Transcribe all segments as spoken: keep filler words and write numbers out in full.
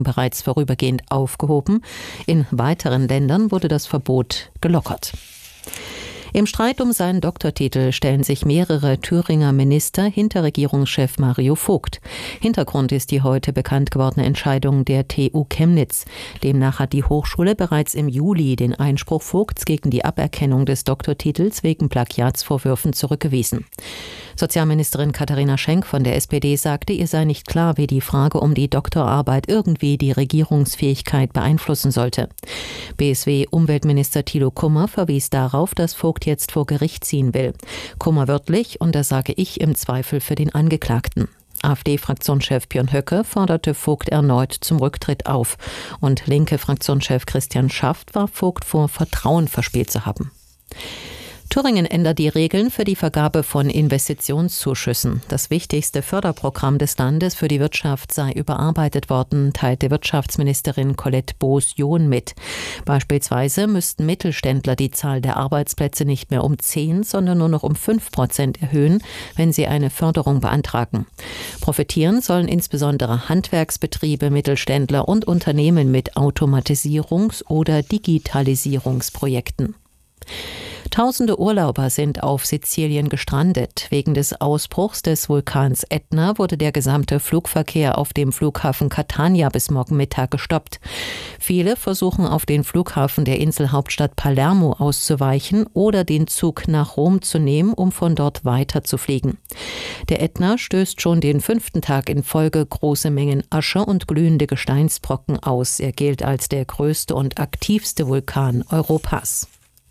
bereits vorübergehend aufgehoben. In weiteren Ländern wurde das Verbot gelockert. Im Streit um seinen Doktortitel stellen sich mehrere Thüringer Minister hinter Regierungschef Mario Vogt. Hintergrund ist die heute bekannt gewordene Entscheidung der T U Chemnitz. Demnach hat die Hochschule bereits im Juli den Einspruch Vogts gegen die Aberkennung des Doktortitels wegen Plagiatsvorwürfen zurückgewiesen. Sozialministerin Katharina Schenk von der S P D sagte, ihr sei nicht klar, wie die Frage um die Doktorarbeit irgendwie die Regierungsfähigkeit beeinflussen sollte. B S W-Umweltminister Thilo Kummer verwies darauf, dass Vogt jetzt vor Gericht ziehen will. Kummer wörtlich, und das sage ich, im Zweifel für den Angeklagten. AfD-Fraktionschef Björn Höcke forderte Vogt erneut zum Rücktritt auf. Und linke Fraktionschef Christian Schaft warf Vogt vor, Vertrauen verspielt zu haben. Thüringen ändert die Regeln für die Vergabe von Investitionszuschüssen. Das wichtigste Förderprogramm des Landes für die Wirtschaft sei überarbeitet worden, teilte Wirtschaftsministerin Colette Boos-John mit. Beispielsweise müssten Mittelständler die Zahl der Arbeitsplätze nicht mehr um zehn, sondern nur noch um fünf Prozent erhöhen, wenn sie eine Förderung beantragen. Profitieren sollen insbesondere Handwerksbetriebe, Mittelständler und Unternehmen mit Automatisierungs- oder Digitalisierungsprojekten. Tausende Urlauber sind auf Sizilien gestrandet. Wegen des Ausbruchs des Vulkans Ätna wurde der gesamte Flugverkehr auf dem Flughafen Catania bis morgen Mittag gestoppt. Viele versuchen auf den Flughafen der Inselhauptstadt Palermo auszuweichen oder den Zug nach Rom zu nehmen, um von dort weiter zu fliegen. Der Ätna stößt schon den fünften Tag in Folge große Mengen Asche und glühende Gesteinsbrocken aus. Er gilt als der größte und aktivste Vulkan Europas.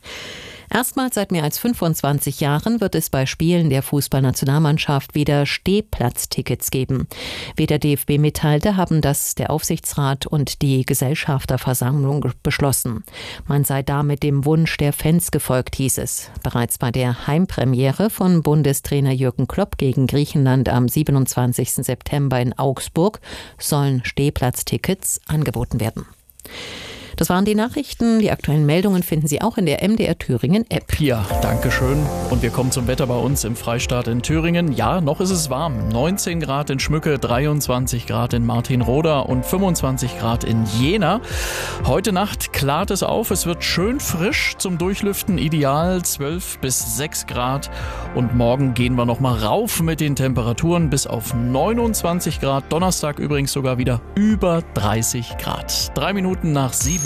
Erstmals seit mehr als fünfundzwanzig Jahren wird es bei Spielen der Fußballnationalmannschaft wieder Stehplatztickets geben. Wie der D F B mitteilte, haben das der Aufsichtsrat und die Gesellschafterversammlung beschlossen. Man sei damit dem Wunsch der Fans gefolgt, hieß es. Bereits bei der Heimpremiere von Bundestrainer Jürgen Klopp gegen Griechenland am siebenundzwanzigsten September in Augsburg sollen Stehplatztickets angeboten werden. Das waren die Nachrichten. Die aktuellen Meldungen finden Sie auch in der M D R Thüringen App. Ja, danke schön. Und wir kommen zum Wetter bei uns im Freistaat in Thüringen. Ja, noch ist es warm. neunzehn Grad in Schmücke, dreiundzwanzig Grad in Martinroda und fünfundzwanzig Grad in Jena. Heute Nacht klart es auf. Es wird schön frisch zum Durchlüften. Ideal zwölf bis sechs Grad. Und morgen gehen wir noch mal rauf mit den Temperaturen bis auf neunundzwanzig Grad. Donnerstag übrigens sogar wieder über dreißig Grad. Drei Minuten nach sieben.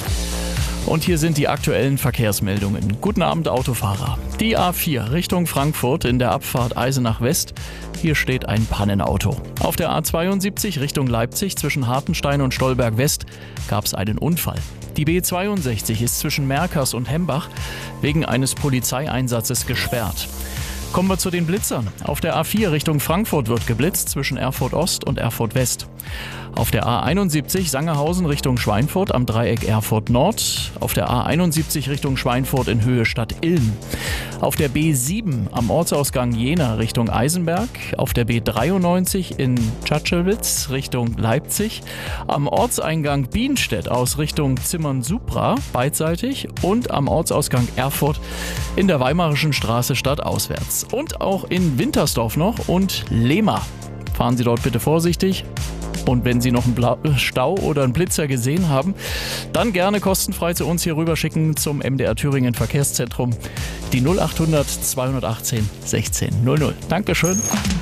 Und hier sind die aktuellen Verkehrsmeldungen. Guten Abend, Autofahrer. Die A vier Richtung Frankfurt in der Abfahrt Eisenach West. Hier steht ein Pannenauto. Auf der A zweiundsiebzig Richtung Leipzig zwischen Hartenstein und Stolberg West gab es einen Unfall. Die B zweiundsechzig ist zwischen Merkers und Hembach wegen eines Polizeieinsatzes gesperrt. Kommen wir zu den Blitzern. Auf der A vier Richtung Frankfurt wird geblitzt zwischen Erfurt Ost und Erfurt West. Auf der A einundsiebzig Sangerhausen Richtung Schweinfurt am Dreieck Erfurt Nord. Auf der A einundsiebzig Richtung Schweinfurt in Höhe Stadt Ilm. Auf der B sieben am Ortsausgang Jena Richtung Eisenberg. Auf der B dreiundneunzig in Tschatschewitz Richtung Leipzig. Am Ortseingang Bienstedt aus Richtung Zimmern-Supra beidseitig. Und am Ortsausgang Erfurt in der Weimarischen Straße stadtauswärts. Und auch in Wintersdorf noch und Lehmar. Fahren Sie dort bitte vorsichtig. Und wenn Sie noch einen Bla- Stau oder einen Blitzer gesehen haben, dann gerne kostenfrei zu uns hier rüber schicken zum M D R Thüringen Verkehrszentrum. Die null achthundert zweihundertachtzehn sechzehn null null. Dankeschön.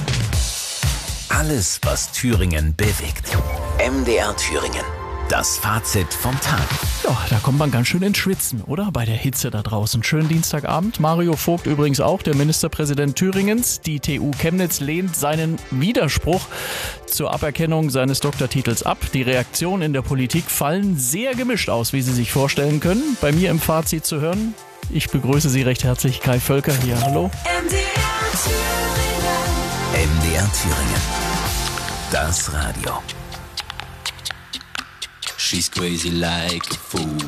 Alles, was Thüringen bewegt. M D R Thüringen. Das Fazit vom Tag. Ja, da kommt man ganz schön ins Schwitzen, oder? Bei der Hitze da draußen. Schönen Dienstagabend. Mario Vogt übrigens auch, der Ministerpräsident Thüringens. Die T U Chemnitz lehnt seinen Widerspruch zur Aberkennung seines Doktortitels ab. Die Reaktionen in der Politik fallen sehr gemischt aus, wie Sie sich vorstellen können. Bei mir im Fazit zu hören. Ich begrüße Sie recht herzlich. Kai Völker hier. Hallo. M D R Thüringen. M D R Thüringen. Das Radio. She's crazy like a fool.